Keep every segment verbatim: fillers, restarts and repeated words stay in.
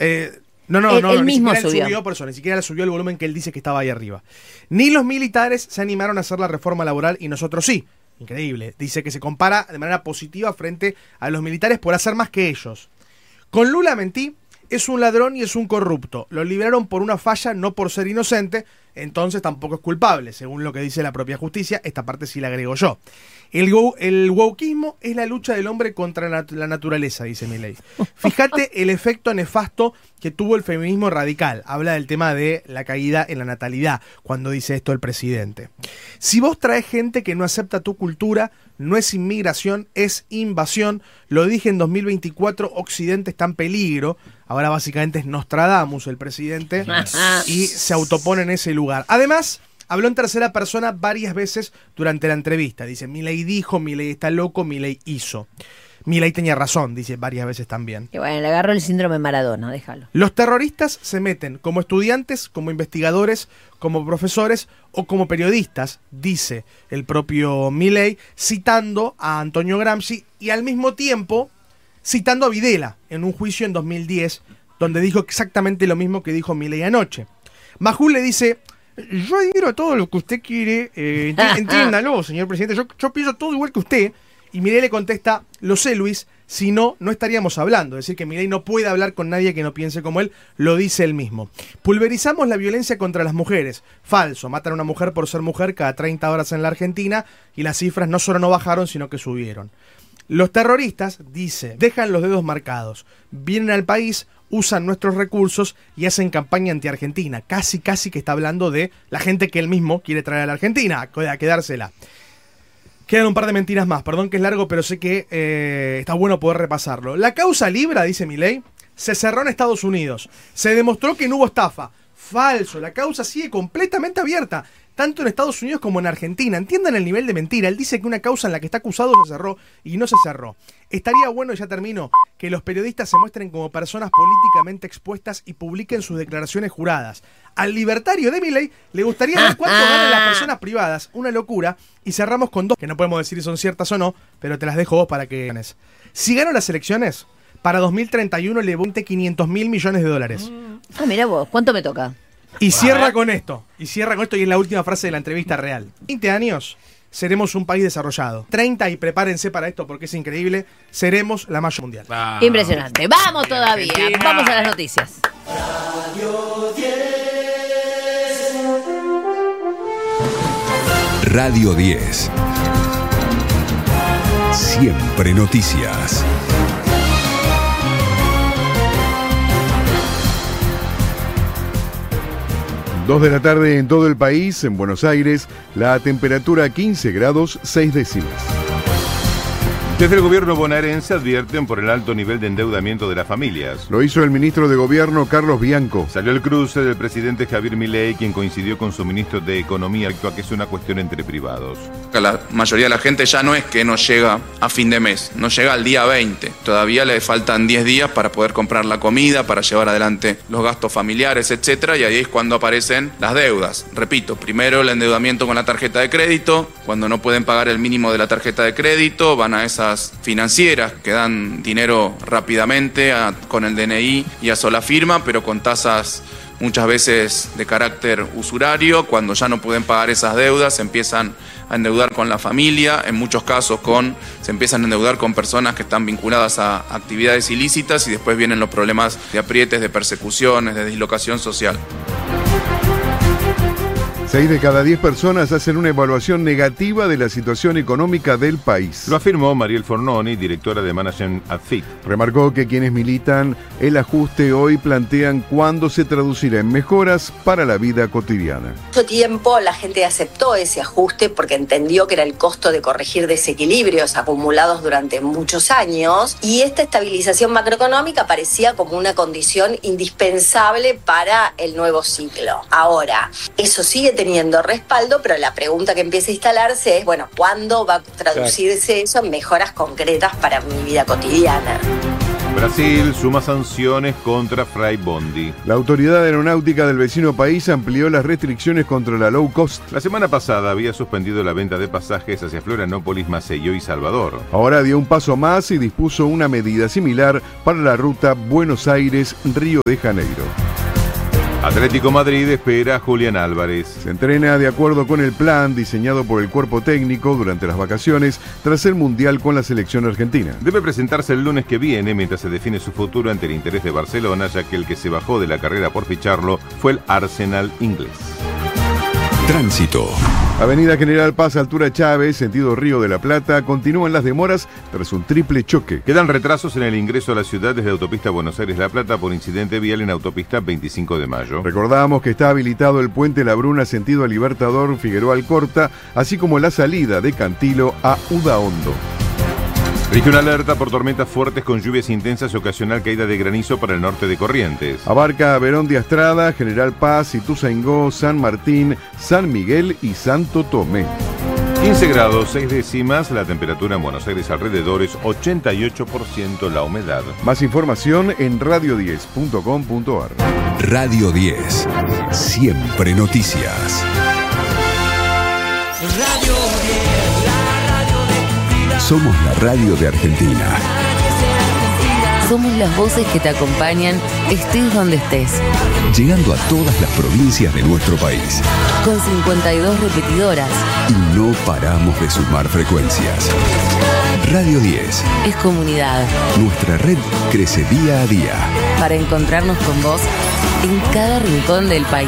Eh, no, no, él, no, él no, ni mismo siquiera subió. él subió por eso, ni siquiera le subió el volumen que él dice que estaba ahí arriba. Ni los militares se animaron a hacer la reforma laboral y nosotros sí. Increíble. Dice que se compara de manera positiva frente a los militares por hacer más que ellos. Con Lula mentí, es un ladrón y es un corrupto. Lo liberaron por una falla, no por ser inocente, entonces tampoco es culpable, según lo que dice la propia justicia. Esta parte sí la agrego yo. El, go, el wokismo es la lucha del hombre contra la, la naturaleza, dice Milei. Fíjate el efecto nefasto que tuvo el feminismo radical. Habla del tema de la caída en la natalidad, cuando dice esto el presidente. Si vos traes gente que no acepta tu cultura, no es inmigración, es invasión. Lo dije en dos mil veinticuatro, Occidente está en peligro. Ahora básicamente es Nostradamus el presidente y se autopone en ese lugar. Además, habló en tercera persona varias veces durante la entrevista. Dice, Milei dijo, Milei está loco, Milei hizo. Milei tenía razón, dice varias veces también. Y bueno, le agarró el síndrome Maradona, déjalo. Los terroristas se meten como estudiantes, como investigadores, como profesores o como periodistas, dice el propio Milei, citando a Antonio Gramsci y al mismo tiempo citando a Videla en un juicio en dos mil diez, donde dijo exactamente lo mismo que dijo Milei anoche. Majul le dice, yo adhiero todo lo que usted quiere, eh, entiéndalo, señor presidente, yo, yo pienso todo igual que usted. Y Milei le contesta, lo sé, Luis, si no, no estaríamos hablando. Es decir, que Milei no puede hablar con nadie que no piense como él, lo dice él mismo. Pulverizamos la violencia contra las mujeres. Falso, matan a una mujer por ser mujer cada treinta horas en la Argentina y las cifras no solo no bajaron, sino que subieron. Los terroristas, dice, dejan los dedos marcados, vienen al país, usan nuestros recursos y hacen campaña anti-argentina. Casi, casi que está hablando de la gente que él mismo quiere traer a la Argentina, a quedársela. Quedan un par de mentiras más, perdón que es largo, pero sé que eh, está bueno poder repasarlo. La causa Libra, dice Milei, se cerró en Estados Unidos. Se demostró que no hubo estafa. Falso, la causa sigue completamente abierta, tanto en Estados Unidos como en Argentina. Entiendan el nivel de mentira. Él dice que una causa en la que está acusado se cerró y no se cerró. Estaría bueno, y ya termino, que los periodistas se muestren como personas políticamente expuestas y publiquen sus declaraciones juradas. Al libertario de Milei le gustaría ver cuánto ganan las personas privadas. Una locura. Y cerramos con dos, que no podemos decir si son ciertas o no, pero te las dejo vos para que ganes. Si gano las elecciones, para dos mil treinta y uno le vote quinientos mil millones de dólares. Ah, mirá vos, ¿cuánto me toca? Y cierra con esto, y cierra con esto, y es la última frase de la entrevista real. veinte años, seremos un país desarrollado. treinta, y prepárense para esto porque es increíble, seremos la mayor mundial. Ah, Impresionante. Vamos todavía, Argentina. vamos a las noticias. Radio diez. Siempre noticias. Dos de la tarde en todo el país, en Buenos Aires, la temperatura quince grados seis décimas. Desde el gobierno bonaerense advierten por el alto nivel de endeudamiento de las familias. Lo hizo el ministro de Gobierno, Carlos Bianco. Salió el cruce del presidente Javier Milei, quien coincidió con su ministro de Economía, respecto a que es una cuestión entre privados. La mayoría de la gente ya no es que no llega a fin de mes, no llega al día veinte. Todavía le faltan diez días para poder comprar la comida, para llevar adelante los gastos familiares, etcétera, y ahí es cuando aparecen las deudas. Repito, primero el endeudamiento con la tarjeta de crédito, cuando no pueden pagar el mínimo de la tarjeta de crédito, van a esas financieras que dan dinero rápidamente a, con el D N I y a sola firma, pero con tasas muchas veces de carácter usurario. Cuando ya no pueden pagar esas deudas, se empiezan a endeudar con la familia, en muchos casos con, se empiezan a endeudar con personas que están vinculadas a actividades ilícitas, y después vienen los problemas de aprietes, de persecuciones, de dislocación social. Seis de cada diez personas hacen una evaluación negativa de la situación económica del país. Lo afirmó Mariel Fornoni, directora de Management at F I T. Remarcó que quienes militan el ajuste hoy plantean cuándo se traducirá en mejoras para la vida cotidiana. Mucho tiempo la gente aceptó ese ajuste porque entendió que era el costo de corregir desequilibrios acumulados durante muchos años, y esta estabilización macroeconómica parecía como una condición indispensable para el nuevo ciclo. Ahora, eso sigue teniendo respaldo, pero la pregunta que empieza a instalarse es, bueno, ¿cuándo va a traducirse eso en mejoras concretas para mi vida cotidiana? Brasil suma sanciones contra Fray Bondi. La autoridad aeronáutica del vecino país amplió las restricciones contra la low cost. La semana pasada había suspendido la venta de pasajes hacia Florianópolis, Maceió y Salvador. Ahora dio un paso más y dispuso una medida similar para la ruta Buenos Aires-Río de Janeiro. Atlético Madrid espera a Julián Álvarez. Se entrena de acuerdo con el plan diseñado por el cuerpo técnico durante las vacaciones tras el Mundial con la selección argentina. Debe presentarse el lunes que viene mientras se define su futuro ante el interés de Barcelona, ya que el que se bajó de la carrera por ficharlo fue el Arsenal inglés. Tránsito. Avenida General Paz, altura Chávez, sentido Río de la Plata, continúan las demoras tras un triple choque. Quedan retrasos en el ingreso a la ciudad desde autopista Buenos Aires-La Plata por incidente vial en autopista veinticinco de mayo. Recordamos que está habilitado el puente La Bruna sentido a Libertador, Figueroa Alcorta, así como la salida de Cantilo a Udaondo. Rige una alerta por tormentas fuertes con lluvias intensas y ocasional caída de granizo para el norte de Corrientes. Abarca Verón de Astrada, General Paz, Ituzaingó, San Martín, San Miguel y Santo Tomé. quince grados, seis décimas, la temperatura en Buenos Aires alrededores, ochenta y ocho por ciento la humedad. Más información en radio diez punto com punto ar. Radio diez. Siempre noticias. Radio diez, la radio de tu vida. Somos la radio de Argentina. Somos las voces que te acompañan, estés donde estés. Llegando a todas las provincias de nuestro país. Con cincuenta y dos repetidoras. Y no paramos de sumar frecuencias. Radio diez. Es comunidad. Nuestra red crece día a día. Para encontrarnos con vos en cada rincón del país.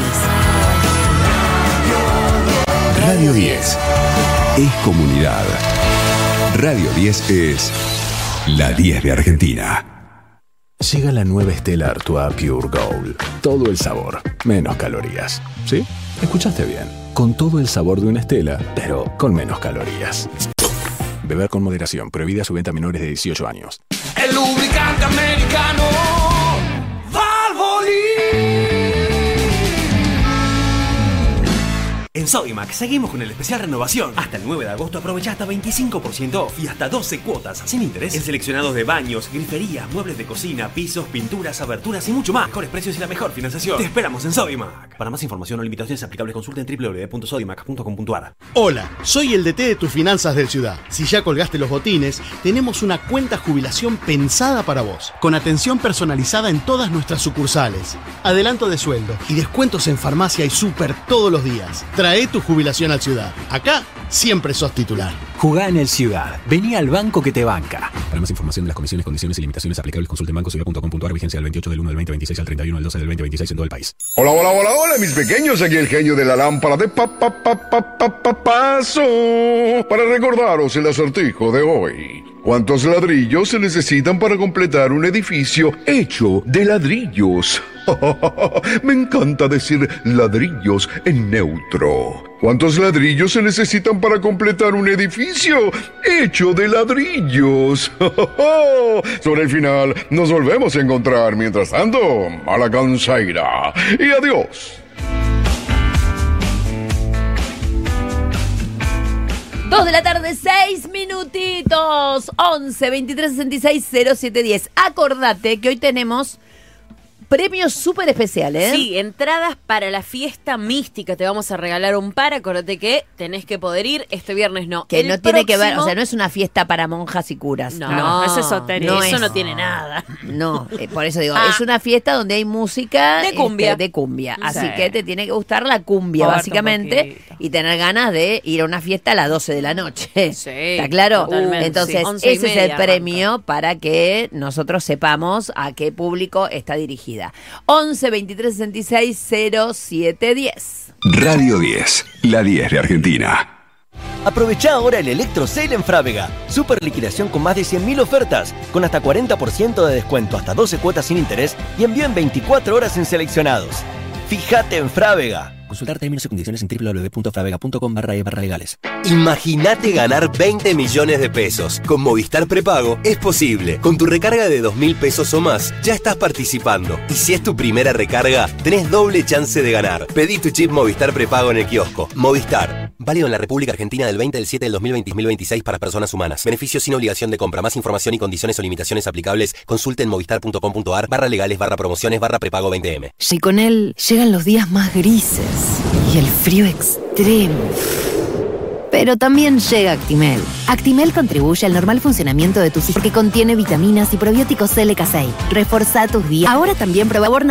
Radio diez. Es comunidad. Radio diez es la diez de Argentina. Llega la nueva Stella Artois Pure Gold. Todo el sabor, menos calorías. ¿Sí? Escuchaste bien. Con todo el sabor de una Stella, pero con menos calorías. Beber con moderación. Prohibida su venta a menores de dieciocho años. El lubricante americano Valvoline. En Sodimac seguimos con el especial renovación. Hasta el nueve de agosto aprovecha hasta veinticinco por ciento off y hasta doce cuotas sin interés en seleccionados de baños, griferías, muebles de cocina, pisos, pinturas, aberturas y mucho más. Mejores precios y la mejor financiación. Te esperamos en Sodimac. Para más información o limitaciones aplicables consulta en doble u doble u doble u punto sodimac punto com punto ar. Hola, soy el D T de tus finanzas del Ciudad. Si ya colgaste los botines, tenemos una cuenta jubilación pensada para vos, con atención personalizada en todas nuestras sucursales, adelanto de sueldo y descuentos en farmacia y súper todos los días. Trae tu jubilación al Ciudad. Acá siempre sos titular. Jugá en el Ciudad. Vení al banco que te banca. Para más información de las comisiones, condiciones y limitaciones aplicables, consulta en banco ciudad punto com punto ar. Vigencia del veintiocho del uno del veinte veintiséis al treinta y uno del doce del veinte veintiséis en todo el país. Hola, hola, hola, hola, mis pequeños. Aquí el genio de la lámpara de pa, pa, pa, pa, pa, pa, paso para recordaros el acertijo de hoy. ¿Cuántos ladrillos se necesitan para completar un edificio hecho de ladrillos? Me encanta decir ladrillos en neutro. ¿Cuántos ladrillos se necesitan para completar un edificio hecho de ladrillos? Sobre el final nos volvemos a encontrar. Mientras tanto, a la canseira y adiós. Dos de la tarde, seis minutitos. once, veintitrés, sesenta y seis, cero siete diez. Acordate que hoy tenemos premios súper especiales. Sí, entradas para la fiesta mística. Te vamos a regalar un par. Acordate que tenés que poder ir este viernes, no. Que El no tiene que ver, próximo- o sea, no es una fiesta para monjas y curas. No, no, eso es esotérico. Eso es- no tiene nada. No, eh, por eso digo, Ah. es una fiesta donde hay música De cumbia. este, de cumbia. Así Sí. que te tiene que gustar la cumbia, Corta un básicamente, y tener ganas de ir a una fiesta a las doce de la noche. Sí, ¿Está claro? totalmente. Entonces, Sí, once y ese es media el premio para que nosotros sepamos a qué público está dirigida. once, veintitrés, sesenta y seis, cero siete diez. Radio diez. La diez de Argentina. Aprovechá ahora el Electro Sale en Frávega. Super liquidación con más de cien mil ofertas, con hasta cuarenta por ciento de descuento, hasta doce cuotas sin interés y envío en veinticuatro horas en seleccionados. Fíjate en Frávega. Consultar términos y condiciones en doble u doble u doble u punto fravega punto com barra e barra legales. Imagínate ganar veinte millones de pesos. Con Movistar Prepago es posible. Con tu recarga de dos mil pesos o más, ya estás participando. Y si es tu primera recarga, tenés doble chance de ganar. Pedí tu chip Movistar Prepago en el kiosco. Movistar. Válido en la República Argentina del veinte del siete del dos mil veinte y dos mil veintiséis para personas humanas. Beneficios sin obligación de compra. Más información y condiciones o limitaciones aplicables. Consulte en movistar.com.ar barra legales barra promociones barra prepago veinte eme. Y con él llegan los días más grises y el frío extremo. Pero también llega Actimel. Actimel contribuye al normal funcionamiento de tu sistema porque contiene vitaminas y probióticos L K seis. Reforza tus días. Ahora también prueba